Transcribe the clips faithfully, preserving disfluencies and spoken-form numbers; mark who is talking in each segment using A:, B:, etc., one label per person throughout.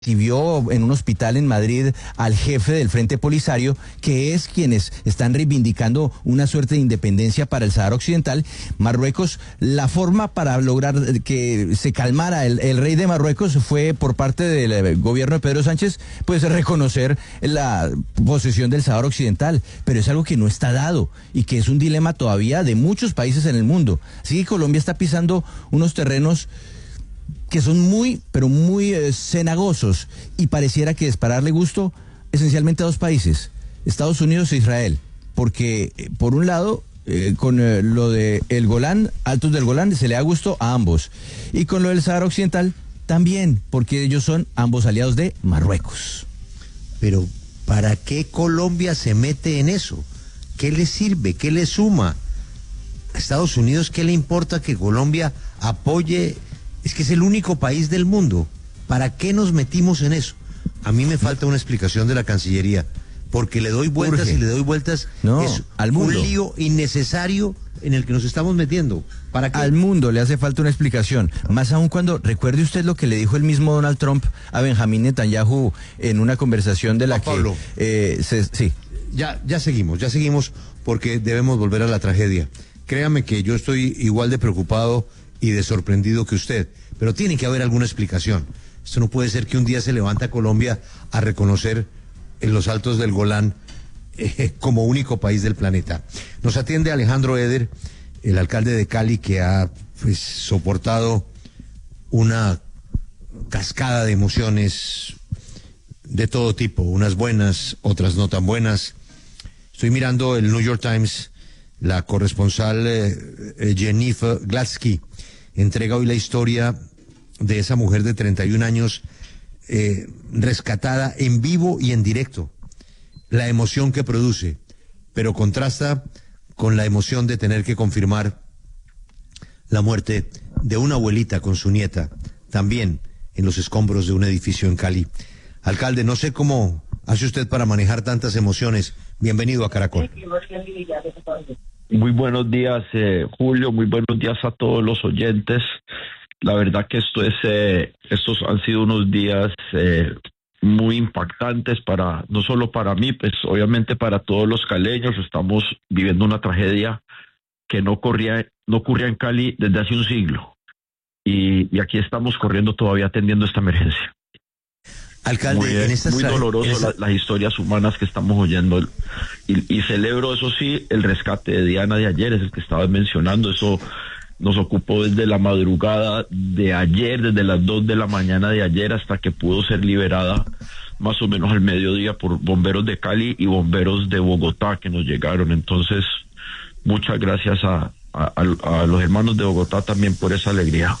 A: recibió en un hospital en Madrid al jefe del Frente Polisario, que es quienes están reivindicando una suerte de independencia para el Sáhara Occidental. Marruecos, la forma para lograr que se calmara el, el rey de Marruecos fue por parte del gobierno de Pedro Sánchez, pues reconocer la posesión del Sáhara Occidental, pero es algo que no está dado y que es un dilema todavía de muchos países en el mundo. Así que Colombia está pisando unos terrenos que son muy, pero muy eh, cenagosos, y pareciera que es para darle gusto esencialmente a dos países, Estados Unidos e Israel, porque eh, por un lado, eh, con eh, lo de el Golán, Altos del Golán, se le da gusto a ambos, y con lo del Sáhara Occidental también, porque ellos son ambos aliados de Marruecos.
B: Pero, ¿para qué Colombia se mete en eso? ¿Qué le sirve? ¿Qué le suma? A Estados Unidos, ¿qué le importa que Colombia apoye? Es que es el único país del mundo. ¿Para qué nos metimos en eso? A mí me falta una explicación de la Cancillería, porque le doy vueltas Urge. y le doy vueltas.
A: No,
B: es
A: al mundo.
B: Un lío innecesario en el que nos estamos metiendo. ¿Para qué?
A: Al mundo le hace falta una explicación. Más aún cuando, recuerde usted lo que le dijo el mismo Donald Trump a Benjamín Netanyahu en una conversación de la
B: a
A: que...
B: Pablo,
A: eh, se, sí.
B: Ya, ya seguimos, ya seguimos, porque debemos volver a la tragedia. Créame que yo estoy igual de preocupado y de sorprendido que usted, pero tiene que haber alguna explicación. Esto no puede ser que un día se levanta Colombia a reconocer en los Altos del Golán eh, como único país del planeta. Nos atiende Alejandro Eder, el alcalde de Cali, que ha pues soportado una cascada de emociones de todo tipo, unas buenas, otras no tan buenas. Estoy mirando el New York Times. La corresponsal eh, eh, Jennifer Gladsky entrega hoy la historia de esa mujer de treinta y un años eh, rescatada en vivo y en directo. La emoción que produce, pero contrasta con la emoción de tener que confirmar la muerte de una abuelita con su nieta, también en los escombros de un edificio en Cali. Alcalde, no sé cómo hace usted para manejar tantas emociones. Bienvenido a Caracol.
C: Muy buenos días, eh, Julio, muy buenos días a todos los oyentes. La verdad que esto es, eh, estos han sido unos días eh, muy impactantes para, no solo para mí, pues obviamente para todos los caleños. Estamos viviendo una tragedia que no corría, no ocurría en Cali desde hace un siglo. Y, y aquí estamos corriendo todavía atendiendo esta emergencia.
B: Alcalde,
C: muy,
B: en estas
C: muy doloroso en esta... la, las historias humanas que estamos oyendo, y, y celebro, eso sí, el rescate de Diana de ayer, es el que estabas mencionando. Eso nos ocupó desde la madrugada de ayer, desde las dos de la mañana de ayer hasta que pudo ser liberada más o menos al mediodía por bomberos de Cali y bomberos de Bogotá que nos llegaron. Entonces, muchas gracias a, a, a, a los hermanos de Bogotá también por esa alegría.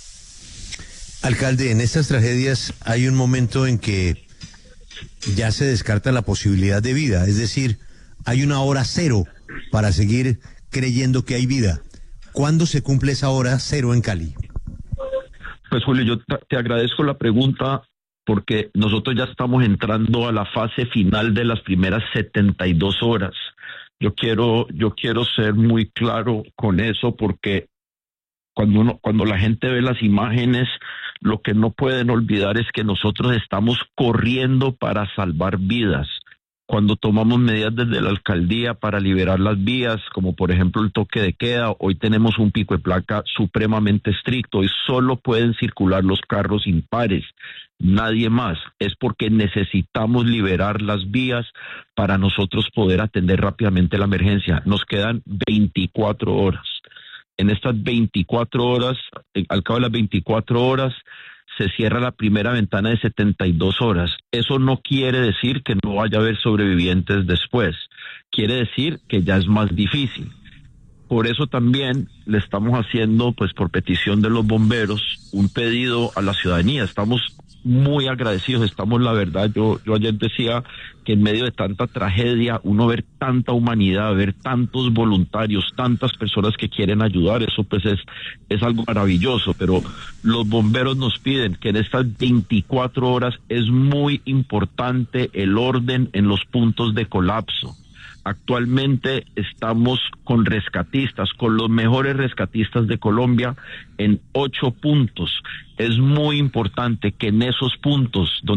B: Alcalde, en estas tragedias hay un momento en que ya se descarta la posibilidad de vida, es decir, hay una hora cero para seguir creyendo que hay vida. ¿Cuándo se cumple esa hora cero en Cali?
C: Pues Julio, yo te agradezco la pregunta, porque nosotros ya estamos entrando a la fase final de las primeras setenta y dos horas. Yo quiero, yo quiero ser muy claro con eso, porque cuando uno, cuando la gente ve las imágenes, lo que no pueden olvidar es que nosotros estamos corriendo para salvar vidas. Cuando tomamos medidas desde la alcaldía para liberar las vías, como por ejemplo el toque de queda, hoy tenemos un pico de placa supremamente estricto y solo pueden circular los carros impares, nadie más. Es porque necesitamos liberar las vías para nosotros poder atender rápidamente la emergencia. Nos quedan veinticuatro horas. En estas veinticuatro horas, al cabo de las veinticuatro horas, se cierra la primera ventana de setenta y dos horas. Eso no quiere decir que no vaya a haber sobrevivientes después. Quiere decir que ya es más difícil. Por eso también le estamos haciendo, pues por petición de los bomberos, un pedido a la ciudadanía. Estamos muy agradecidos, estamos, la verdad, yo, yo ayer decía que en medio de tanta tragedia, uno ver tanta humanidad, ver tantos voluntarios, tantas personas que quieren ayudar, eso pues es, es algo maravilloso. Pero los bomberos nos piden que en estas veinticuatro horas es muy importante el orden en los puntos de colapso. Actualmente estamos con rescatistas, con los mejores rescatistas de Colombia en ocho puntos. Es muy importante que en esos puntos donde